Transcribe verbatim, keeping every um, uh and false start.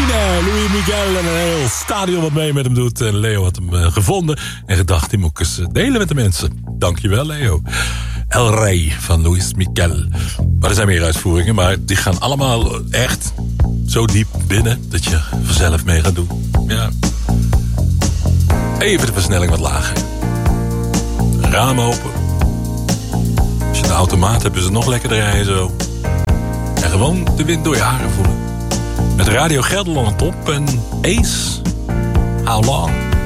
Argentina. Luis Miguel en een heel stadion wat mee met hem doet. En Leo had hem uh, gevonden en gedacht, die moet ik eens uh, delen met de mensen. Dankjewel, Leo. El Rey van Luis Miguel. Maar er zijn meer uitvoeringen, maar die gaan allemaal echt zo diep binnen dat je vanzelf mee gaat doen. Ja. Even de versnelling wat lager. Raam open. Als je een automaat hebt, is het nog lekkerder rijden zo. En gewoon de wind door je haren voelen. Met Radio Gelderland op en Ace. How long?